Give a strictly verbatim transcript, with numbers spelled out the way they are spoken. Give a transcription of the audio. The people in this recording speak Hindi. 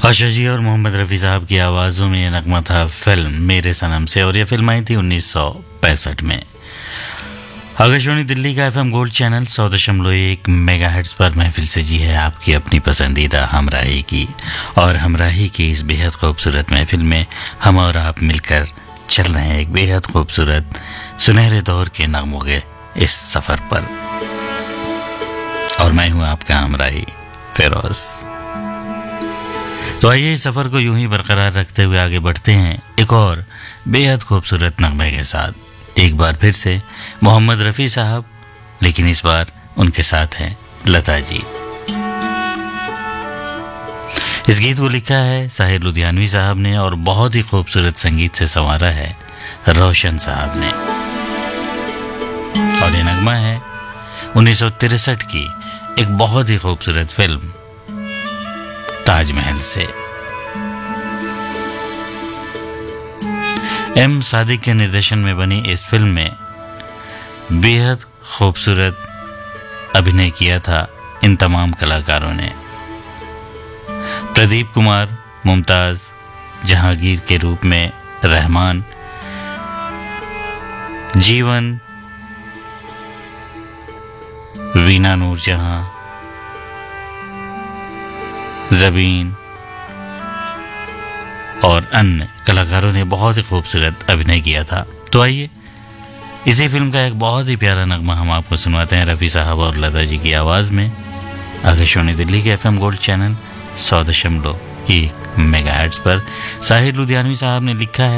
आशा जी और मोहम्मद रफ़ी साहब की आवाज़ों में ये नगमा था फिल्म मेरे सनम से, और ये फिल्म आई थी उन्नीस सौ पैंसठ में। आकाशवाणी दिल्ली का एफएम गोल्ड चैनल सौ दशमलव एक मेगाहर्ट्ज़ पर महफिल से जी है आपकी अपनी पसंदीदा हमराही की, और हमराही की इस बेहद खूबसूरत महफिल में हम और आप मिलकर चल रहे हैं एक बेहद खूबसूरत सुनहरे दौर के नगमों के इस सफ़र पर। और मैं हूँ आपका हमराही फिरोज। तो आइए इस सफ़र को यूं ही बरकरार रखते हुए आगे बढ़ते हैं एक और बेहद खूबसूरत नगमे के साथ। एक बार फिर से मोहम्मद रफ़ी साहब, लेकिन इस बार उनके साथ हैं लता जी। इस गीत को लिखा है साहिर लुधियानवी साहब ने और बहुत ही खूबसूरत संगीत से संवारा है रोशन साहब ने। और ये नगमा है उन्नीस सौ तिरसठ की एक बहुत ही खूबसूरत फिल्म ताजमहल से। एम सादिक के निर्देशन में बनी इस फिल्म में बेहद खूबसूरत अभिनय किया था इन तमाम कलाकारों ने। प्रदीप कुमार मुमताज जहांगीर के रूप में रहमान, जीवन, वीना नूरजहां, ज़बीन और अन्य कलाकारों ने बहुत ही खूबसूरत अभिनय किया था। तो आइए इसी फिल्म का एक बहुत ही प्यारा नगमा हम आपको सुनवाते हैं रफ़ी साहब और लता जी की आवाज़ में। आकाशवाणी दिल्ली के एफएम गोल्ड चैनल सौ दशमलव एक मेगाहर्ट्ज़ पर साहिर लुधियानवी साहब ने लिखा है